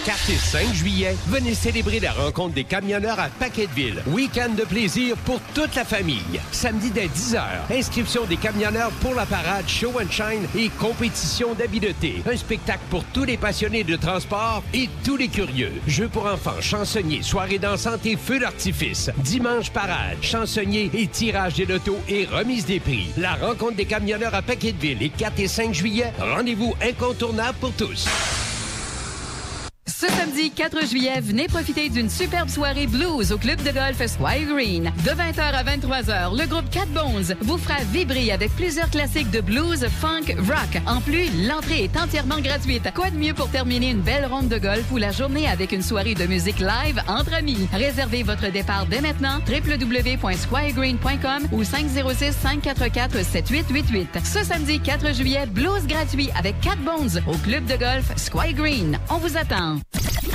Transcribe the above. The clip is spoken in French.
4 et 5 juillet, venez célébrer la rencontre des camionneurs à Paquetteville. Week-end de plaisir pour toute la famille. Samedi dès 10h, inscription des camionneurs pour la parade Show and Shine et compétition d'habileté. Un spectacle pour tous les passionnés de transport et tous les curieux. Jeux pour enfants, chansonniers, soirées dansantes et feux d'artifice. Dimanche parade, chansonniers et tirage des lotos et remise des prix. La rencontre des camionneurs à Paquetteville les 4 et 5 juillet. Rendez-vous incontournable pour tous. Ce samedi 4 juillet, venez profiter d'une superbe soirée blues au club de golf Squire Green. De 20h à 23h, le groupe Cat Bones vous fera vibrer avec plusieurs classiques de blues, funk, rock. En plus, l'entrée est entièrement gratuite. Quoi de mieux pour terminer une belle ronde de golf ou la journée avec une soirée de musique live entre amis? Réservez votre départ dès maintenant, www.squiregreen.com ou 506-544-7888. Ce samedi 4 juillet, blues gratuit avec Cat Bones au club de golf Squire Green. On vous attend.